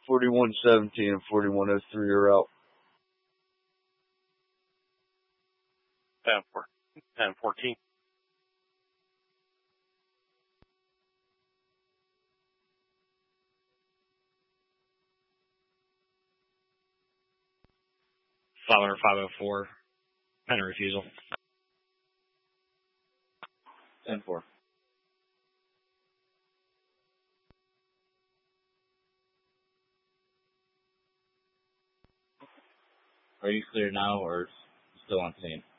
4117 and 4103 are out. 10-14. Father 504. Pen refusal. 10-4. Are you clear now or still on scene?